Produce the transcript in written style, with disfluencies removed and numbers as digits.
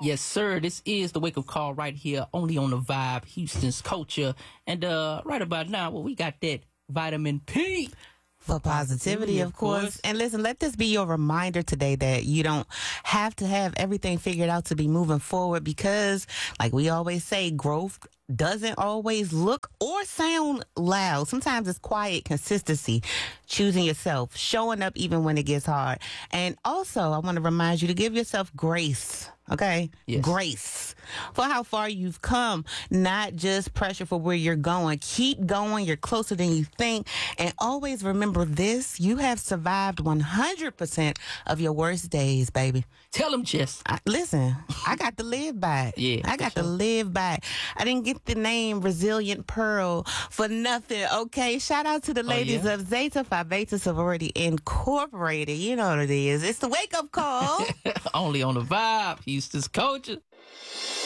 Yes, sir. This is the wake up call right here, only on the Vibe, Houston's culture. And right about now, well, we got that vitamin P. For positivity, of course. And listen, let this be your reminder today that you don't have to have everything figured out to be moving forward because, like we always say, growth doesn't always look or sound loud. Sometimes it's quiet consistency, choosing yourself, showing up even when it gets hard. And also, I want to remind you to give yourself grace. Okay? Yes. Grace for how far you've come, not just pressure for where you're going. Keep going. You're closer than you think. And always remember this. You have survived 100% of your worst days, baby. Tell them, Jess. Listen, I got to live by it. Yeah, I got to live by it. I didn't get the name Resilient Pearl for nothing, okay? Shout out to the ladies of Zeta Phi Beta Sorority Incorporated. You know what it is. It's the wake-up call. Only on the Vibe, Houston's culture.